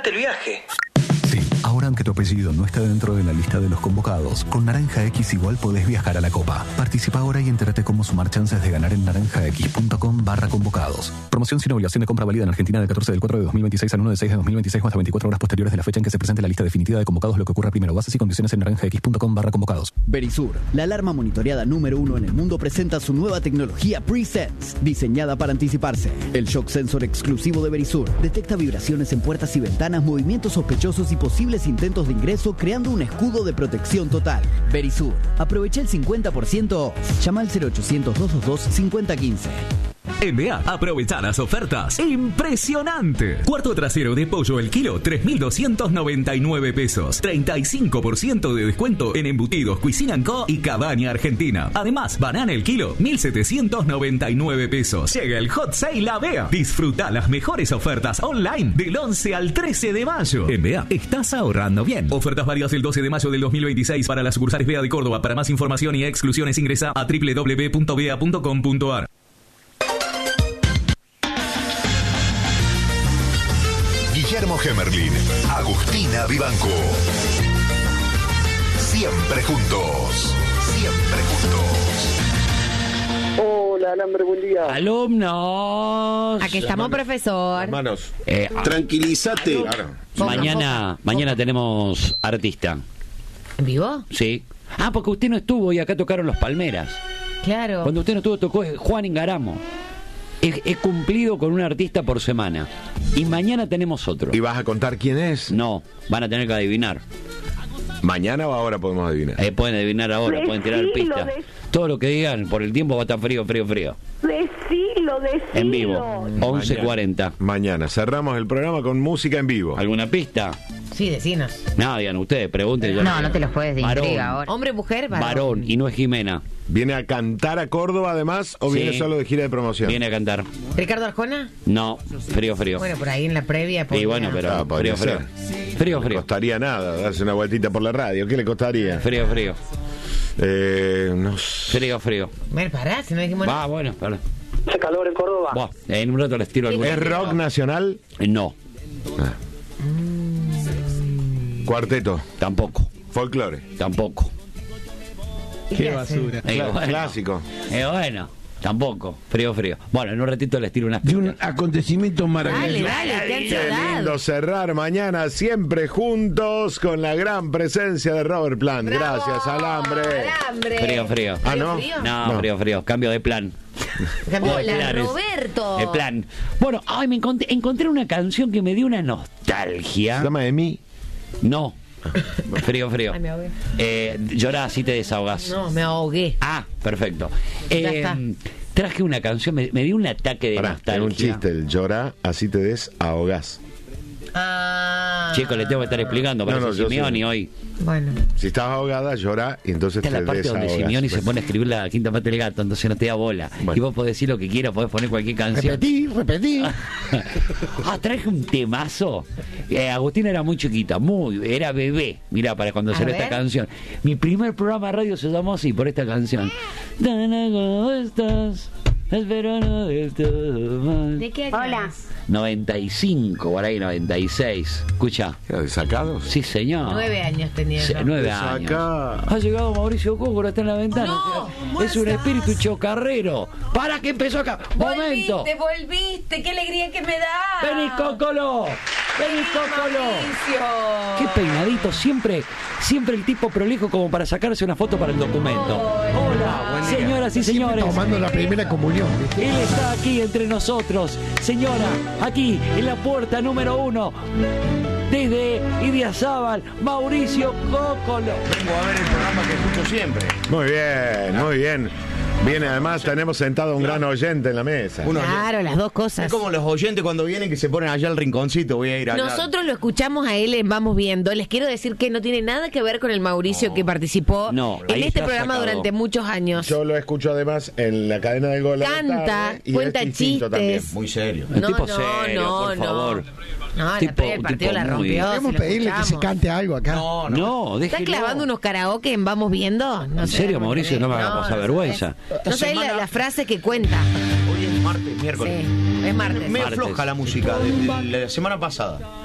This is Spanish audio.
Imagínate el viaje. Sí, ahora aunque tu apellido no está dentro de la lista de los convocados, con Naranja X igual podés viajar a la Copa. Participa ahora y entérate cómo sumar chances de ganar en naranjax.com/convocados. Promoción sin obligación de compra válida en Argentina del 14 del 4 de 2026 al 1 de 6 de 2026 o hasta 24 horas posteriores de la fecha en que se presente la lista definitiva de convocados, lo que ocurra primero. Bases y condiciones en naranjax.com/convocados. Verisur, la alarma monitoreada número 1 en el mundo, presenta su nueva tecnología Pre-Sense, diseñada para anticiparse. El shock sensor exclusivo de Verisur detecta vibraciones en puertas y ventanas, movimientos sospechosos y posibles intentos de ingreso, creando un escudo de protección total. Verisur, aprovecha el 50% off. Llama al 0800-222-5015. En BA, aprovecha las ofertas. ¡Impresionante! Cuarto trasero de pollo el kilo, 3.299 pesos. 35% de descuento en embutidos Cuisine & Co. y Cabaña Argentina. Además, banana el kilo, 1.799 pesos. Llega el Hot Sale a BA. Disfruta las mejores ofertas online del 11 al 13 de mayo. En BA, estás ahorrando bien. Ofertas válidas el 12 de mayo del 2026 para las sucursales BA de Córdoba. Para más información y exclusiones ingresa a www.ba.com.ar. Guillermo Gemerlin, Agustina Vivanco. Siempre juntos. Siempre juntos. Hola, Alambre, buen día. Alumnos. Aquí estamos, profesor. Hermanos, Tranquilízate. claro. Mañana tenemos artista. ¿En vivo? Sí. Ah, porque usted no estuvo y acá tocaron los Palmeras. Claro. Cuando usted no estuvo, tocó Juan Ingaramo. He cumplido con un artista por semana. Y mañana tenemos otro. ¿Y vas a contar quién es? No, van a tener que adivinar. ¿Mañana o ahora podemos adivinar? Pueden adivinar ahora, pueden tirar pista. Todo lo que digan, por el tiempo va a estar frío. Decilo. En vivo, 11:40. Mañana cerramos el programa con música en vivo. ¿Alguna pista? Sí, decinos. No, digan ustedes, pregunten. No te los puedes de Varón. intriga ahora. Hombre, mujer, Varón, y no es Jimena. ¿Viene a cantar a Córdoba además o viene solo de gira de promoción? Viene a cantar. ¿Ricardo Arjona? No, frío. Bueno, por ahí en la previa. Y bueno, pero podría frío. ser. Frío. No le costaría nada darse una vueltita por la radio. ¿Qué le costaría? Frío. No sé. Frío. Bueno, pará, si no dijimos nada. Bueno, pará. ¿Hace calor en Córdoba? Buah, en un rato les tiro algo. ¿Es rock nacional? No. Cuarteto. Tampoco. Folclore. Tampoco. Qué basura. Clásico. Bueno, tampoco. Frío. Bueno, en un ratito les tiro unas De pistas. un acontecimiento maravilloso. Dale, qué Qué ansiedad. lindo cerrar mañana siempre juntos con la gran presencia de Robert Plant. Bravo. Gracias, Alambre. Frío. Ah, ¿no? No, frío. Cambio de plan. Hola, Roberto. De plan. Bueno, me encontré una canción que me dio una nostalgia. ¿Se llama Emi? No. Frío. Ay, me ahogué. Llorá, así te desahogás. No, me ahogué. Ah, perfecto. Ya está. Traje una canción, me dio un ataque de Pará, nostalgia. tengo un chiste, el llorá, así te desahogás. Chicos, le tengo que estar explicando, parece yo Simeoni sé. hoy. Bueno. Si estás ahogada, llorá y entonces Esta es te la parte donde desahogás. Simeoni se pone a escribir la quinta parte del gato, entonces no te da bola. Bueno. Y vos podés decir lo que quieras, podés poner cualquier canción. Repetí. Traje un temazo. Agustina era muy chiquita, era bebé. Mirá, para cuando salió esta canción. Mi primer programa de radio se llamó así, por esta canción. Tan agostas, el verano de todo. ¿De qué año? Hola. 95, por ahí 96. Escucha. ¿De sacados? Sí, señor. 9 años tenía yo. 9 años. Desacá. Ha llegado Mauricio Cócoro, está en la ventana. No, es un espíritu chocarrero. Para que empezó acá. Momento. Volviste, qué alegría que me da. Vení, Cócolo. Vení, Cócolo. Mauricio. Qué peinadito, siempre el tipo prolijo como para sacarse una foto para el documento. Hola, señoras y señores. Tomando la primera comunión. ¿viste? Él está aquí entre nosotros. Señora, aquí en la puerta número 1. Desde Idiazábal, Mauricio Cócolo. Vengo a ver el programa que escucho siempre. Muy bien. Viene, además tenemos sentado a un gran oyente en la mesa. Claro, las dos cosas. Es como los oyentes cuando vienen que se ponen allá al rinconcito. Voy a ir allá. Nosotros lo escuchamos a él en Vamos Viendo. Les quiero decir que no tiene nada que ver con el Mauricio que participó en ahí este está programa sacado. durante muchos años. Yo lo escucho además en la cadena del Gol. Canta, cuenta distinto chistes. también. Muy serio. Un tipo serio, por favor. No, la Tipo- previa del partido tipo la muy- rompió. Podemos si lo pedirle que se escuchamos. cante algo acá. No, ¿Está déjelo. clavando unos karaoke en Vamos Viendo? No ¿En sé, serio, no Mauricio? No me haga pasar vergüenza. No sé la frase que cuenta. Hoy es martes, miércoles. Sí, es martes. Me Martes. afloja la música de la semana pasada.